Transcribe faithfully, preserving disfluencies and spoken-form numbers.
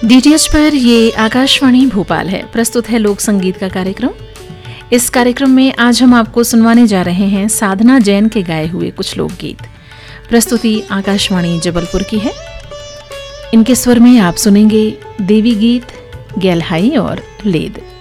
DTH पर ये आकाशवाणी भोपाल है। प्रस्तुत है लोक संगीत का कार्यक्रम। इस कार्यक्रम में आज हम आपको सुनवाने जा रहे हैं साधना जैन के गाए हुए कुछ लोकगीत। प्रस्तुति आकाशवाणी जबलपुर की है। इनके स्वर में आप सुनेंगे देवी गीत, गैलहाई और लेद।